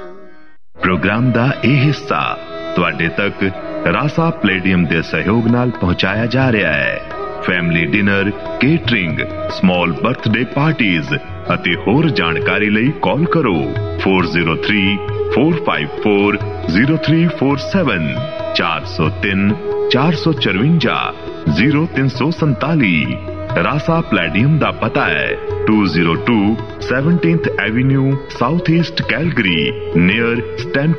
Programme दा यह हिस्सा तुहाडे तक रासा प्लेडियम दे सहयोग नाल पहुंचाया जा रहा है। Family dinner, catering, small birthday parties अते होर जानकारी लई कॉल करो 4034540347 403 454 0347। रासा प्लेडियम दा पता है 202 17th Avenue south east Calgary near Stanford